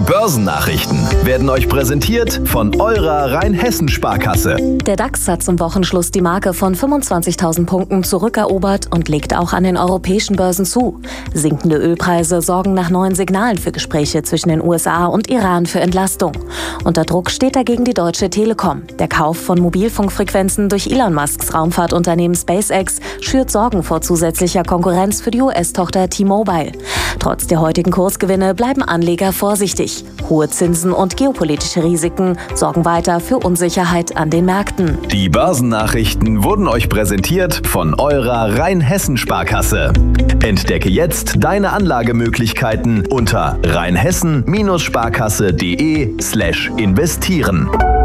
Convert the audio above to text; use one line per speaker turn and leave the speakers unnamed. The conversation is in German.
Börsennachrichten werden euch präsentiert von eurer Rheinhessen-Sparkasse.
Der DAX hat zum Wochenschluss die Marke von 25.000 Punkten zurückerobert und legt auch an den europäischen Börsen zu. Sinkende Ölpreise sorgen nach neuen Signalen für Gespräche zwischen den USA und Iran für Entlastung. Unter Druck steht dagegen die Deutsche Telekom. Der Kauf von Mobilfunkfrequenzen durch Elon Musks Raumfahrtunternehmen SpaceX schürt Sorgen vor zusätzlicher Konkurrenz für die US-Tochter T-Mobile. Trotz der heutigen Kursgewinne bleiben Anleger vorsichtig. Hohe Zinsen und geopolitische Risiken sorgen weiter für Unsicherheit an den Märkten.
Die Börsennachrichten wurden euch präsentiert von eurer Rheinhessen-Sparkasse. Entdecke jetzt deine Anlagemöglichkeiten unter rheinhessen-sparkasse.de/investieren.